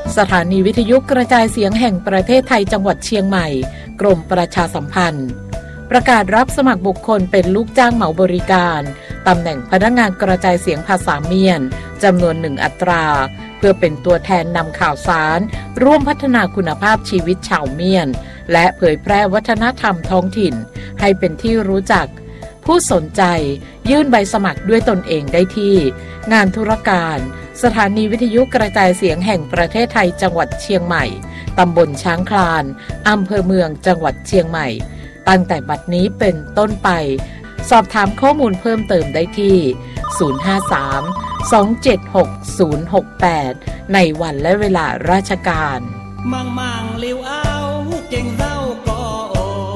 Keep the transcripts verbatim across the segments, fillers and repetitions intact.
สถานีวิทยุกระจายเสียงแห่งประเทศไทยจังหวัดเชียงใหม่กรมประชาสัมพันธ์ประกาศรับสมัครบุคคลเป็นลูกจ้างเหมาบริการตำแหน่งพนักงานกระจายเสียงภาษาเมียนจำนวนหนึ่งอัตราเพื่อเป็นตัวแทนนำข่าวสารร่วมพัฒนาคุณภาพชีวิตชาวเมียนและเผยแพร่วัฒนธรรมท้องถิ่นให้เป็นที่รู้จักผู้สนใจยื่นใบสมัครด้วยตนเองได้ที่งานธุรการสถานีวิทยุกระจายเสียงแห่งประเทศไทยจังหวัดเชียงใหม่ตำบลช้างคลานอำเภอเมืองจังหวัดเชียงใหม่ตั้งแต่บัดนี้เป็นต้นไปสอบถามข้อมูลเพิ่มเติมได้ที่ศูนย์ ห้า สาม สอง เจ็ด หก ศูนย์ หก แปดในวันและเวลาราชการมังมังลิวเอาเก่งเจ้าก็โอ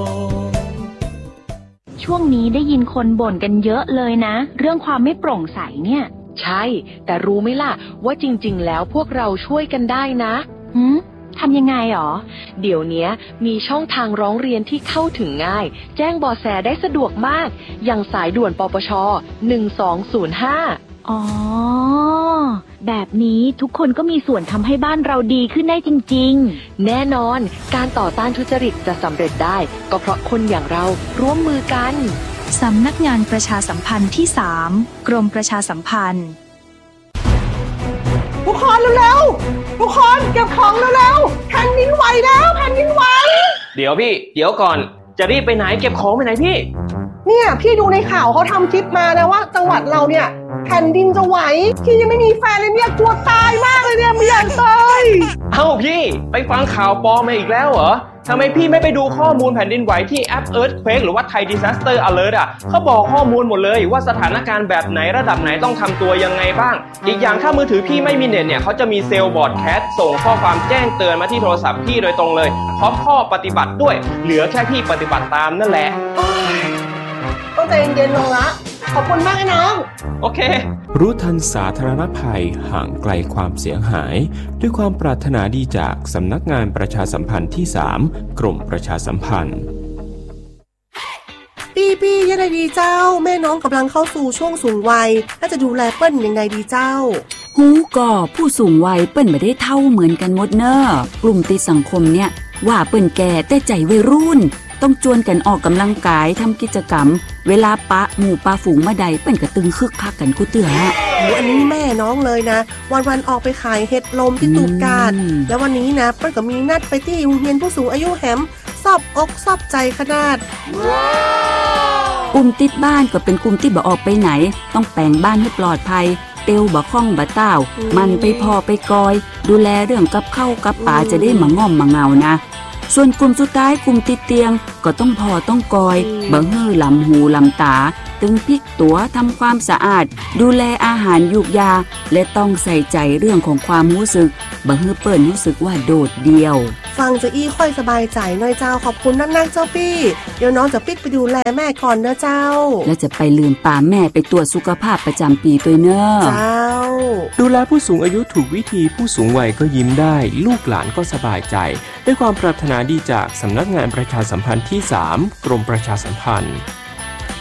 ช่วงนี้ได้ยินคนบ่นกันเยอะเลยนะเรื่องความไม่โปร่งใสเนี่ยใช่แต่รู้ไหมล่ะว่าจริงๆแล้วพวกเราช่วยกันได้นะหืมทำยังไงหรอเดี๋ยวนี้มีช่องทางร้องเรียนที่เข้าถึงง่ายแจ้งเบาะแสได้สะดวกมากอย่างสายด่วนปปชหนึ่งสองศูนย์ห้าอ๋อแบบนี้ทุกคนก็มีส่วนทำให้บ้านเราดีขึ้นได้จริงๆแน่นอนการต่อต้านทุจริตจะสำเร็จได้ก็เพราะคนอย่างเราร่วมมือกันสำนักงานประชาสัมพันธ์ที่สามกรมประชาสัมพันธ์ทุกคนเร็วๆทุกคนเก็บของเร็วๆแผ่นดินไหวแล้วแผ่นดินไหวเดี๋ยวพี่เดี๋ยวก่อนจะรีบไปไหนเก็บของไปไหนพี่เนี่ยพี่ดูในข่าวเขาทำคลิปมานะว่าจังหวัดเราเนี่ยแผ่นดินจะไหวพี่ยังไม่มีแฟนเลยเนี่ยกลัวตายมากเลยเนี่ยไม่อยากตายเอ้าพี่ไปฟังข่าวปลอมมาอีกแล้วเหรอทำไมพี่ไม่ไปดูข้อมูลแผ่นดินไหวที่แอป Earthquake หรือว่า Thai Disaster Alert อ่ะเขาบอกข้อมูลหมดเลยว่าสถานการณ์แบบไหนระดับไหนต้องทำตัวยังไงบ้างอีกอย่างถ้ามือถือพี่ไม่มีเน็ตเนี่ยเขาจะมีเซลล์บอร์ดแคสต์ส่งข้อความแจ้งเตือนมาที่โทรศัพท์พี่โดยตรงเลยพร้อมข้อปฏิบัติด้วยเหลือแค่พี่ปฏิบัติตามนั่นแหละต้องใจเย็นๆลงละขอบคุณมากไอ้น้องโอเครู้ทันสาธารณภัยห่างไกลความเสียหายด้วยความปรารถนาดีจากสำนักงานประชาสัมพันธ์ที่สามกรมประชาสัมพันธ์ปีปียังไงดีเจ้าแม่น้องกำลังเข้าสู่ช่วงสูงวัยน่าจะดูแลเปิ้ลยังไงดีเจ้าฮูก่อผู้สูงวัยเปิ้ลไม่ได้เท่าเหมือนกันหมดเนอะกลุ่มติดสังคมเนี่ยว่าเปิ้ลแก่แต่ใจวัยรุ่นต้องจวนกันออกกำลังกายทำกิจกรรมเวลาปะหมู่ปะฝูงมาใดเปิ้นกระตึงคึกคักกันกูเตือฮะโอ้อันนี้แม่น้องเลยนะวันๆออกไปขายเห็ดลมที่ตูบกาดแล้ววันนี้นะเปิ้นก็มีนัดไปที่โรงเรียนผู้สูงอายุแหมซอบอกซอบใจขนาดกลุ่มติดบ้านก็เป็นกลุ่มที่บ่ออกไปไหนต้องแปลงบ้านให้ปลอดภัยเตียวบ่ข้องบ่เต้ามันไปพอไปกอยดูแลเรื่องกับข้าวกับปลาจะได้มาง่อมมาเงานะส่วนกลุ่มสุดท้ายกลุ่มติดเตียงก็ต้องพอต้องกอยบ่ฮื้อลำหูลำตาตึงพลิกตัวทำความสะอาดดูแลอาหารยุกยาและต้องใส่ใจเรื่องของความรู้สึกบ่ฮื้อเปิ้นรู้สึกว่าโดดเดี่ยวฟังจะอี้ค่อยสบายใจหน่อยเจ้าขอบคุณนักๆเจ้าพี่เดี๋ยวน้องจะปิดไปดูแลแม่ก่อนเนอะเจ้าแล้วจะไปลืมป่าแม่ไปตรวจสุขภาพประจำปีตัวเนอะเจ้าดูแลผู้สูงอายุถูกวิธีผู้สูงวัยก็ยิ้มได้ลูกหลานก็สบายใจด้วยความปรารถนาดีจากสำนักงานประชาสัมพันธ์ที่สามกรมประชาสัมพันธ์